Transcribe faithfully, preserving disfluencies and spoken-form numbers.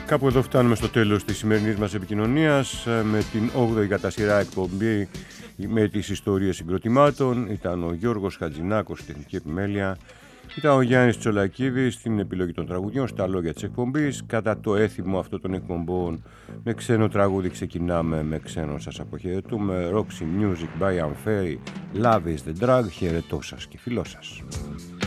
Κάπου εδώ φτάνουμε στο τέλος της σημερινής μας επικοινωνίας με την όγδοη κατά σειρά εκπομπή με τις ιστορίες συγκροτημάτων. Ήταν ο Γιώργος Χατζηνάκος στην τεχνική επιμέλεια, ήταν ο Γιάννης Τσολακίδης στην επιλογή των τραγουδιών, στα λόγια της εκπομπής. Κατά το έθιμο αυτών των εκπομπών με ξένο τραγούδι ξεκινάμε, με ξένο σας αποχαιρετούμε. Roxy Music by Amferi, Love is the Drug, χαιρετώ σας και φιλό σας.